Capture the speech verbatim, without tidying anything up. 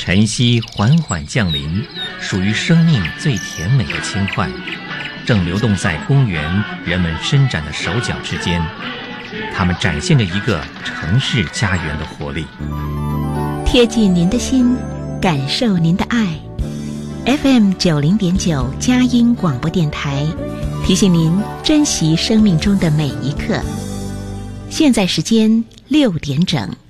晨曦缓缓降临，属于生命最甜美的轻快，正流动在公园人们伸展的手脚之间。它们展现着一个城市家园的活力， 贴近您的心，感受您的爱。F M 九零点九佳音广播电台提醒您珍惜生命中的每一刻。现在时间六点整。